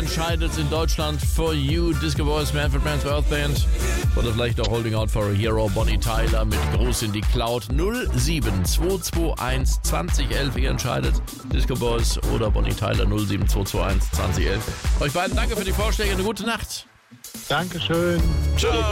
entscheidet in Deutschland For You, Disco Boys, Manfred Mann's Earth Band oder vielleicht auch Holding Out for a Hero, Bonnie Tyler mit Gruß in die Cloud. 07221 2011, ihr entscheidet, Disco Boys oder Bonnie Tyler. 07221 2011. Euch beiden danke für die Vorschläge, eine gute Nacht. Dankeschön. Ciao.